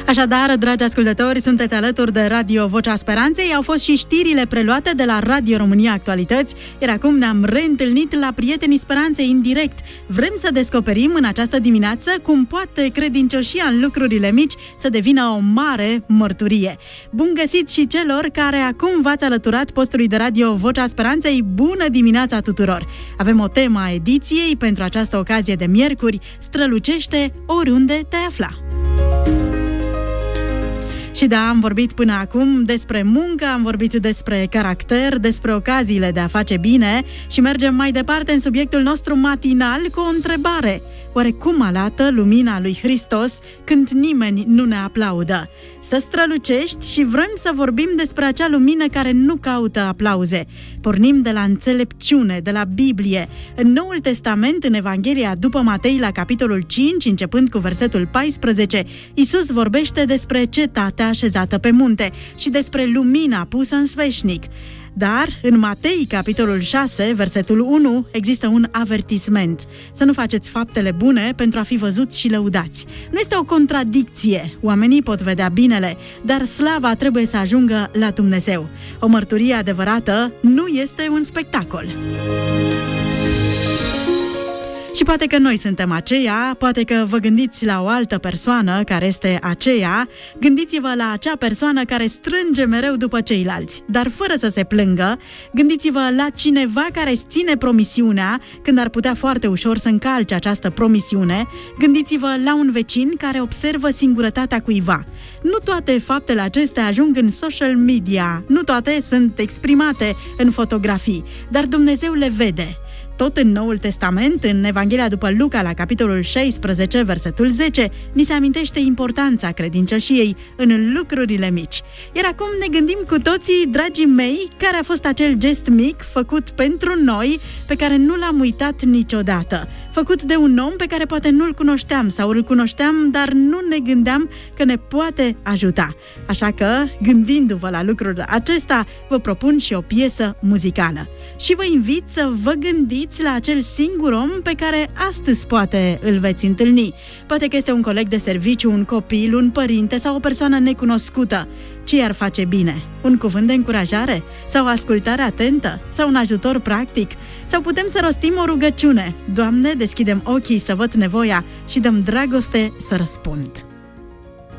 Așadar, dragi ascultători, sunteți alături de Radio Vocea Speranței. Au fost și știrile preluate de la Radio România Actualități, iar acum ne-am reîntâlnit la Prietenii Speranței în direct. Vrem să descoperim în această dimineață cum poate credincioșia în lucrurile mici să devină o mare mărturie. Bun găsit și celor care acum v-ați alăturat postului de Radio Vocea Speranței. Bună dimineața tuturor! Avem o temă a ediției pentru această ocazie de miercuri: strălucește oriunde te afla. Și da, am vorbit până acum despre muncă, am vorbit despre caracter, despre ocaziile de a face bine și mergem mai departe în subiectul nostru matinal cu o întrebare. Oare cum arată lumina lui Hristos când nimeni nu ne aplaudă? Să strălucești și vrem să vorbim despre acea lumină care nu caută aplauze. Pornim de la înțelepciune, de la Biblie. În Noul Testament, în Evanghelia după Matei, la capitolul 5, începând cu versetul 14, Iisus vorbește despre cetatea așezată pe munte și despre lumina pusă în sfeșnic. Dar în Matei, capitolul 6, versetul 1, există un avertisment: să nu faceți faptele bune pentru a fi văzuți și lăudați. Nu este o contradicție. Oamenii pot vedea binele, dar slava trebuie să ajungă la Dumnezeu. O mărturie adevărată nu este un spectacol. Și poate că noi suntem aceia, poate că vă gândiți la o altă persoană care este aceea, gândiți-vă la acea persoană care strânge mereu după ceilalți, dar fără să se plângă. Gândiți-vă la cineva care îți ține promisiunea când ar putea foarte ușor să încalce această promisiune. Gândiți-vă la un vecin care observă singurătatea cuiva. Nu toate faptele acestea ajung în social media, nu toate sunt exprimate în fotografii, dar Dumnezeu le vede. Tot în Noul Testament, în Evanghelia după Luca, la capitolul 16, versetul 10, ni se amintește importanța credincioșiei în lucrurile mici. Iar acum ne gândim cu toții, dragii mei, care a fost acel gest mic făcut pentru noi, pe care nu l-am uitat niciodată. Făcut de un om pe care poate nu-l cunoșteam sau îl cunoșteam, dar nu ne gândeam că ne poate ajuta. Așa că, gândindu-vă la lucrul acesta, vă propun și o piesă muzicală. Și vă invit să vă gândiți la acel singur om pe care astăzi poate îl veți întâlni. Poate că este un coleg de serviciu, un copil, un părinte sau o persoană necunoscută. Ce i-ar face bine? Un cuvânt de încurajare? Sau o ascultare atentă? Sau un ajutor practic? Sau putem să rostim o rugăciune: Doamne, deschidem ochii să văd nevoia și dăm dragoste să răspund.